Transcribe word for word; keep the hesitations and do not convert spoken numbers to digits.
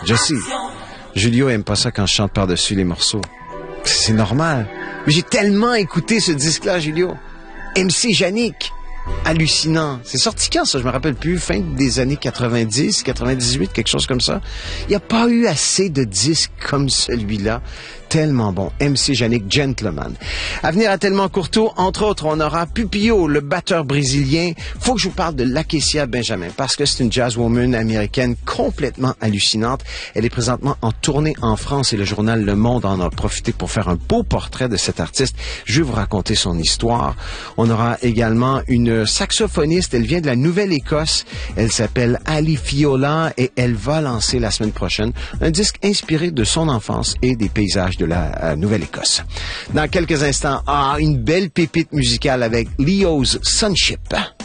Je sais, Julio aime pas ça quand je chante par-dessus les morceaux. C'est normal. Mais j'ai tellement écouté ce disque-là, Julio. M C Yannick. Hallucinant. C'est sorti quand, ça? Je me rappelle plus. Fin des années quatre-vingt-dix, quatre-vingt-dix-huit, quelque chose comme ça. Il n'y a pas eu assez de disques comme celui-là. Tellement bon. M C Yannick, Gentleman. À venir à Tellement Courteau, entre autres, on aura Pupillo, le batteur brésilien. Faut que je vous parle de Lakecia Benjamin, parce que c'est une jazzwoman américaine complètement hallucinante. Elle est présentement en tournée en France et le journal Le Monde en a profité pour faire un beau portrait de cet artiste. Je vais vous raconter son histoire. On aura également une saxophoniste. Elle vient de la Nouvelle-Écosse. Elle s'appelle Ali Fiola et elle va lancer la semaine prochaine un disque inspiré de son enfance et des paysages de la euh, Nouvelle-Écosse. Dans quelques instants, ah, une belle pépite musicale avec Leo's Sonship.